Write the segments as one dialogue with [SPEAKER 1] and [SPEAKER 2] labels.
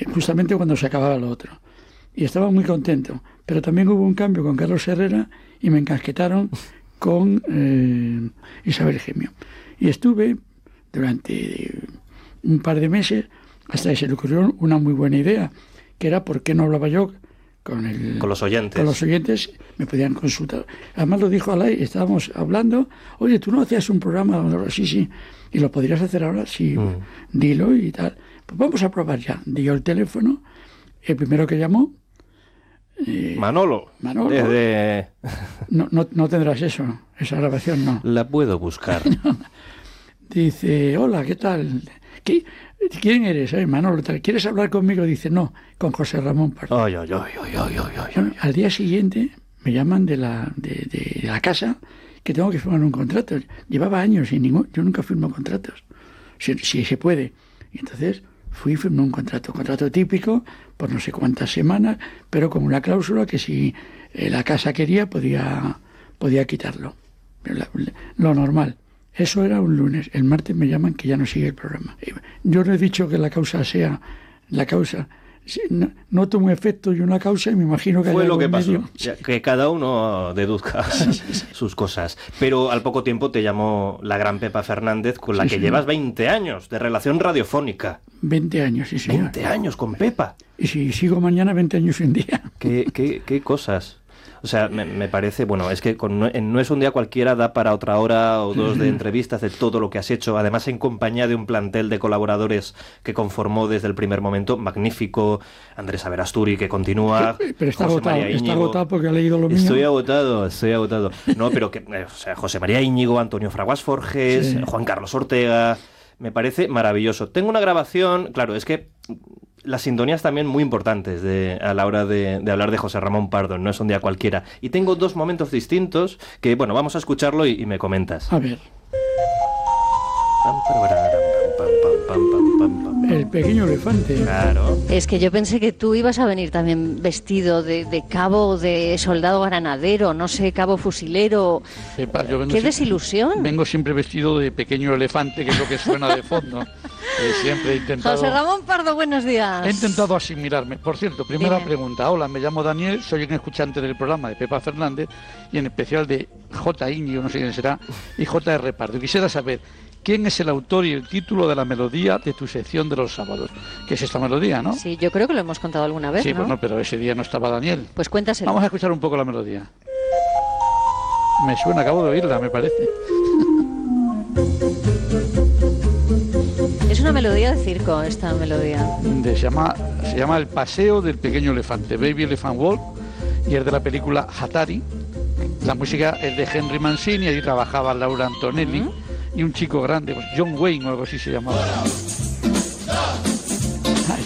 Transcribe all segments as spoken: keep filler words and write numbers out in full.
[SPEAKER 1] justamente cuando se acababa lo otro. Y estaba muy contento. Pero también hubo un cambio con Carlos Herrera y me encasquetaron con eh, Isabel Gemio. Y estuve durante un par de meses hasta que se le ocurrió una muy buena idea, que era por qué no hablaba yo con, el,
[SPEAKER 2] con los oyentes.
[SPEAKER 1] Con los oyentes me podían consultar. Además lo dijo Alay, estábamos hablando, oye, tú no hacías un programa donde hablas, sí, sí, y lo podrías hacer ahora, sí, mm. dilo y tal. Pues vamos a probar ya. Dio el teléfono, el primero que llamó,
[SPEAKER 2] Eh, Manolo.
[SPEAKER 1] Manolo.
[SPEAKER 2] Desde...
[SPEAKER 1] No, no, no tendrás eso, esa grabación no.
[SPEAKER 2] La puedo buscar.
[SPEAKER 1] No. Dice, hola, ¿qué tal? ¿Qué, ¿Quién eres? Eh, Manolo, ¿quieres hablar conmigo? Dice, no, con José Ramón Pardo.
[SPEAKER 2] Ay, ay, ay, ay, ay, ay, ay.
[SPEAKER 1] Bueno, al día siguiente me llaman de la, de, de la casa que tengo que firmar un contrato. Llevaba años sin ningún, yo nunca firmo contratos, si, si se puede. Y entonces fui y firmé un contrato, contrato típico, por no sé cuántas semanas, pero con una cláusula que si eh, la casa quería, podía, podía quitarlo. La, lo normal. Eso era un lunes. El martes me llaman que ya no sigue el programa. Yo no he dicho que la causa sea la causa. No, noto un efecto y una causa y me imagino que
[SPEAKER 2] fue
[SPEAKER 1] hay
[SPEAKER 2] lo que pasó,
[SPEAKER 1] medio.
[SPEAKER 2] Ya, que cada uno deduzca sus cosas. Pero al poco tiempo te llamó la gran Pepa Fernández, con la sí, que sí. llevas veinte años de relación radiofónica.
[SPEAKER 1] veinte años, sí, sí.
[SPEAKER 2] veinte años con Pepa.
[SPEAKER 1] Y si sigo mañana, veinte años y un día.
[SPEAKER 2] ¿Qué, qué, qué cosas? O sea, me, me parece, bueno, es que con, en No es un día cualquiera da para otra hora o dos de entrevistas de todo lo que has hecho, además en compañía de un plantel de colaboradores que conformó desde el primer momento, magnífico, Andrés Averasturi, que continúa,
[SPEAKER 1] pero está
[SPEAKER 2] José
[SPEAKER 1] agotado,
[SPEAKER 2] María
[SPEAKER 1] está agotado porque ha leído lo mío.
[SPEAKER 2] Estoy agotado, estoy agotado. No, pero que, o sea, José María Íñigo, Antonio Fraguas Forges, sí. Juan Carlos Ortega, me parece maravilloso. Tengo una grabación, claro, es que las sintonías también muy importantes de, a la hora de, de hablar de José Ramón Pardo, No es un día cualquiera. Y tengo dos momentos distintos que, bueno, vamos a escucharlo y, y me comentas.
[SPEAKER 1] A ver. El pequeño elefante.
[SPEAKER 2] Claro.
[SPEAKER 3] Es que yo pensé que tú ibas a venir también vestido de, de cabo, de soldado granadero, no sé, cabo fusilero.
[SPEAKER 1] Sepa, yo vengo
[SPEAKER 3] ¡Qué
[SPEAKER 1] si-
[SPEAKER 3] desilusión!
[SPEAKER 1] Vengo siempre vestido de pequeño elefante, que es lo que suena de fondo. Eh, siempre he intentado...
[SPEAKER 3] José Ramón Pardo, buenos días.
[SPEAKER 1] He intentado asimilarme. Por cierto, primera
[SPEAKER 3] Dime.
[SPEAKER 1] pregunta. Hola, me llamo Daniel, soy un escuchante del programa de Pepa Fernández y en especial de J. Íñigo, no sé quién será, y J. R. Pardo. Quisiera saber quién es el autor y el título de la melodía de tu sección de los sábados. ¿Qué es esta melodía, no?
[SPEAKER 3] Sí, yo creo que lo hemos contado alguna vez,
[SPEAKER 1] Sí,
[SPEAKER 3] ¿no?
[SPEAKER 1] pues no, pero ese día no estaba Daniel.
[SPEAKER 3] Pues cuéntaselo.
[SPEAKER 1] Vamos a escuchar un poco la melodía. Me suena, acabo de oírla, me parece.
[SPEAKER 3] Es una melodía de circo, esta melodía.
[SPEAKER 1] De- se, llama, se llama El paseo del pequeño elefante, Baby Elephant Walk, y es de la película Hatari. La música es de Henry Mancini, allí trabajaba Laura Antonelli,
[SPEAKER 3] Uh-huh.
[SPEAKER 1] y un chico grande, pues John Wayne o algo así se llamaba. Ay.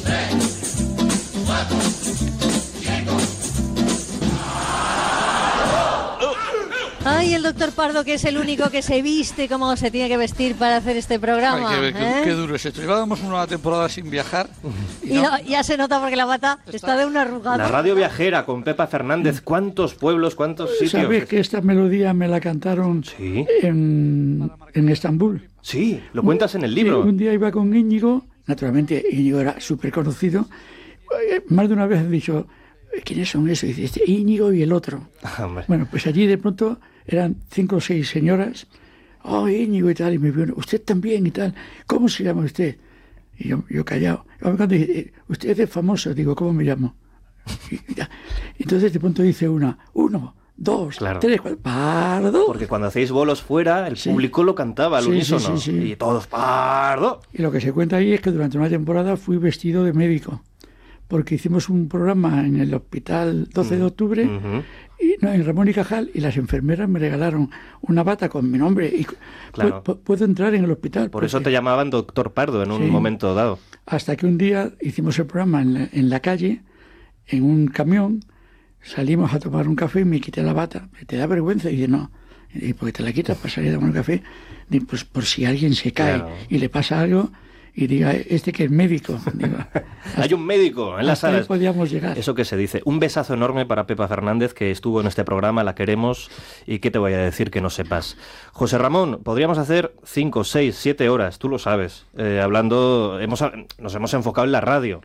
[SPEAKER 3] Ay, el doctor Pardo, que es el único que se viste como se tiene que vestir para hacer este programa.
[SPEAKER 1] Ay, qué, qué-
[SPEAKER 3] ¿eh?
[SPEAKER 1] qué duro es esto. Llevábamos una temporada sin viajar. Y
[SPEAKER 3] Y
[SPEAKER 1] no-
[SPEAKER 3] no- ya se nota porque la bata está de una arrugada.
[SPEAKER 2] La radio viajera con Pepa Fernández, ¿cuántos pueblos, cuántos sitios?
[SPEAKER 1] ¿Sabes que esta melodía me la cantaron
[SPEAKER 2] Sí,
[SPEAKER 1] en, en Estambul?
[SPEAKER 2] sí, lo cuentas en el libro.
[SPEAKER 1] Sí, un día iba con Íñigo, naturalmente Íñigo era súper conocido. Eh, Más de una vez he dicho, ¿quiénes son esos? Y dice, este Íñigo y el otro.
[SPEAKER 2] Hombre.
[SPEAKER 1] Bueno, pues allí de pronto eran cinco o seis señoras. Oh, Íñigo y tal, y me vio, usted también y tal. ¿Cómo se llama usted? Y yo, yo callado. Y cuando dice, usted es famoso, digo, ¿cómo me llamo? Y ya. Entonces de pronto dice una, uno, dos,
[SPEAKER 2] Claro.
[SPEAKER 1] tres, cuatro, Pardo.
[SPEAKER 2] Porque cuando hacéis bolos fuera, el
[SPEAKER 1] Sí.
[SPEAKER 2] público lo cantaba al
[SPEAKER 1] Sí,
[SPEAKER 2] unísono.
[SPEAKER 1] sí, sí, sí.
[SPEAKER 2] Y todos, ¡Pardo!
[SPEAKER 1] Y lo que se cuenta ahí es que durante una temporada fui vestido de médico, porque hicimos un programa en el hospital doce de octubre,
[SPEAKER 2] Ujú.
[SPEAKER 1] y, no, en Ramón y Cajal, y las enfermeras me regalaron una bata con mi nombre. Y
[SPEAKER 2] Claro.
[SPEAKER 1] pu- pu- puedo entrar en el hospital.
[SPEAKER 2] Por eso
[SPEAKER 1] porque-
[SPEAKER 2] te llamaban Doctor Pardo en un
[SPEAKER 1] Sí.
[SPEAKER 2] momento dado.
[SPEAKER 1] Hasta que un día hicimos el programa en la, en la calle, en un camión, salimos a tomar un café y me quité la bata. ¿Te da vergüenza? Y dice, no. Y porque te la quitas para salir a tomar un café, y pues por si alguien se cae
[SPEAKER 2] Claro.
[SPEAKER 1] y le pasa algo, y diga, este que es médico. Digo,
[SPEAKER 2] Hay un médico en las
[SPEAKER 1] hasta ahí
[SPEAKER 2] salas.
[SPEAKER 1] podíamos llegar.
[SPEAKER 2] Eso que se dice. Un besazo enorme para Pepa Fernández, que estuvo en este programa, la queremos, y qué te voy a decir que no sepas. José Ramón, podríamos hacer cinco, seis, siete horas, tú lo sabes, eh, hablando, hemos, nos hemos enfocado en la radio,